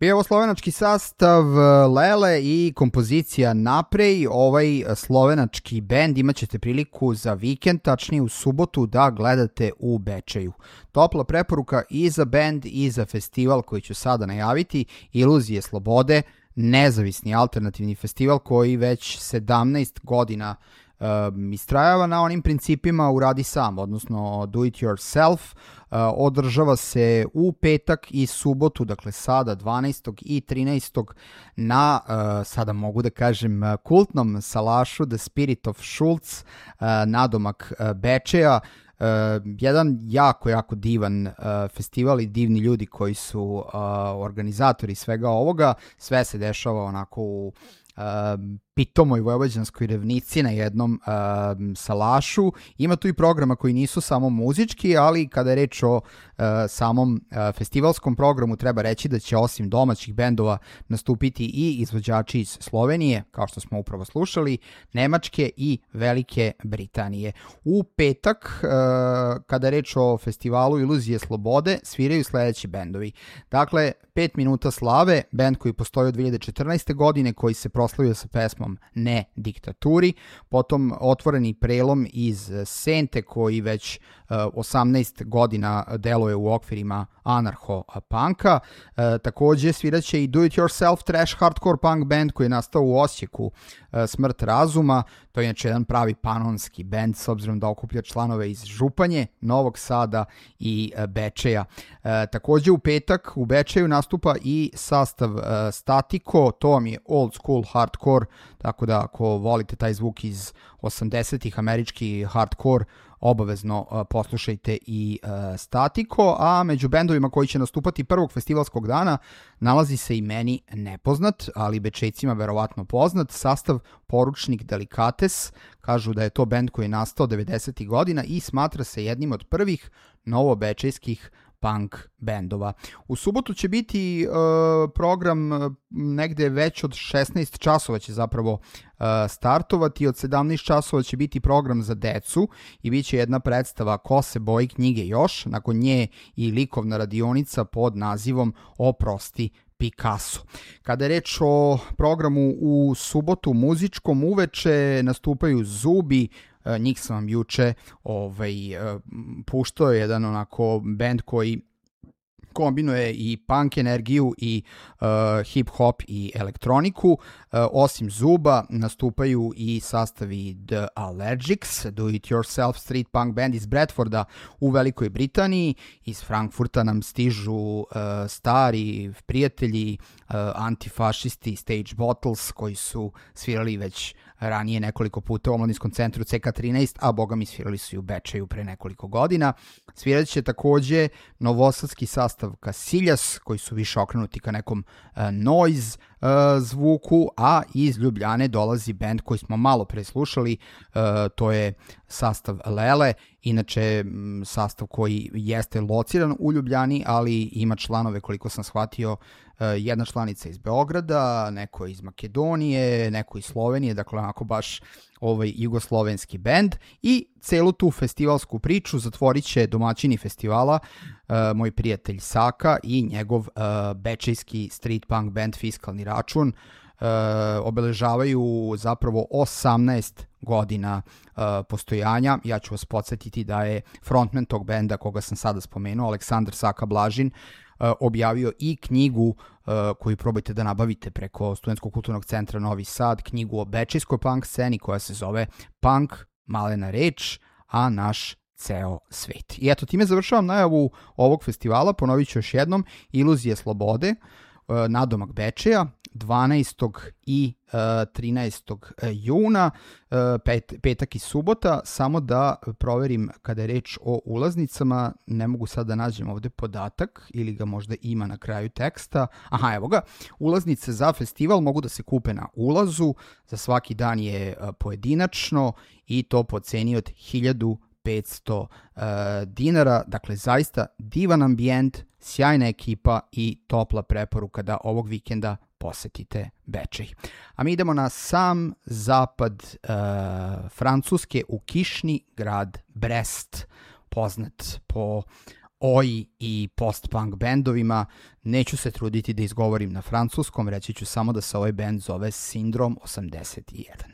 Bio ovo slovenački sastav Lele i kompozicija Naprej. Ovaj slovenački bend imat ćete priliku za vikend, tačnije u subotu, da gledate u Bečeju. Topla preporuka i za bend i za festival koji ću sada najaviti, Iluzije slobode, nezavisni alternativni festival koji već 17 godina istrajava na onim principima uradi sam, odnosno do it yourself. Održava se u petak i subotu, dakle sada 12. i 13. na, sada mogu da kažem, kultnom salašu The Spirit of Schulz, nadomak Bečeja. Jedan jako divan festival i divni ljudi koji su organizatori svega ovoga. Sve se dešava onako u pitomoj vojvođanskoj ravnici na jednom salašu. Ima tu i programa koji nisu samo muzički, ali kada je reč o samom festivalskom programu treba reći da će osim domaćih bendova nastupiti i izvođači iz Slovenije, kao što smo upravo slušali, Nemačke i Velike Britanije. U petak, kada je reč o festivalu Iluzije slobode, sviraju sledeći bendovi. Dakle, 5 minuta slave, bend koji postoji od 2014. godine, koji se proslavio sa pesmom Ne diktaturi, potom Otvoreni prelom iz Sente koji već 18 godina deluje u okvirima anarcho-punka. Takođe sviraće i do it yourself trash hardcore punk band koji je nastao u Osijeku, Smrt razuma. To je inače jedan pravi panonski band s obzirom da okuplja članove iz Županje, Novog Sada i Bečeja. Takođe u petak u Bečeju nastupa i sastav Statiko, to vam je old school hardcore, tako da ako volite taj zvuk iz 80-ih, američki hardcore, obavezno poslušajte i Statiko, a među bendovima koji će nastupati prvog festivalskog dana nalazi se i meni nepoznat, ali Bečejcima verovatno poznat, sastav Poručnik Delikates. Kažu da je to bend koji je nastao 90. godina i smatra se jednim od prvih novobečejskih punk bendova. U subotu će biti program negde već od 16 časova će zapravo startovati, od 17 časova će biti program za decu i bit će jedna predstava Ko se boji knjige još, nakon nje i likovna radionica pod nazivom Oprosti Picasso. Kada je reč o programu u subotu muzičkom, uveče nastupaju Zubi, njih sam vam juče puštao, jedan onako band koji kombinuje i punk energiju i hip-hop i elektroniku. Osim Zuba nastupaju i sastavi The Allergics, do it yourself street punk band iz Bradforda u Velikoj Britaniji. Iz Frankfurta nam stižu stari prijatelji, antifašisti Stage Bottles, koji su svirali već ranije nekoliko puta u omladinskom centru CK13, a boga mi svirali su i u Bečeju pre nekoliko godina. Svirat će takođe novosadski sastav Casillas, koji su više okrenuti ka nekom noise zvuku, a iz Ljubljane dolazi band koji smo malo pre slušali, to je sastav Lele, inače sastav koji jeste lociran u Ljubljani, ali ima članove, koliko sam shvatio, jedna članica iz Beograda, neko iz Makedonije, neko iz Slovenije, dakle onako baš jugoslovenski bend. I celu tu festivalsku priču zatvorit će domaćini festivala, moj prijatelj Saka i njegov bečejski street punk band Fiskalni račun. Obeležavaju zapravo 18 godina postojanja. Ja ću vas podsjetiti da je frontman tog benda koga sam sada spomenuo, Aleksandar Saka Blažin, objavio i knjigu koju probajte da nabavite preko Studentskog kulturnog centra Novi Sad, knjigu o bečejskoj punk sceni koja se zove Punk, malena reč, a naš ceo svet. I eto, time završavam najavu ovog festivala, ponovit ću još jednom, Iluzije slobode, nadomak Bečeja, 12. i 13. juna, petak i subota. Samo da proverim kada je reč o ulaznicama, ne mogu sad da nađem ovde podatak ili ga možda ima na kraju teksta. Aha, evo ga, ulaznice za festival mogu da se kupe na ulazu, za svaki dan je pojedinačno i to po ceni od 1500 dinara, dakle zaista divan ambijent, sjajna ekipa i topla preporuka da ovog vikenda posetite Bečej. A mi idemo na sam zapad Francuske, u kišni grad Brest, poznat po oi i post-punk bendovima. Neću se truditi da izgovorim na francuskom, reći ću samo da se ovaj bend zove Sindrom 81.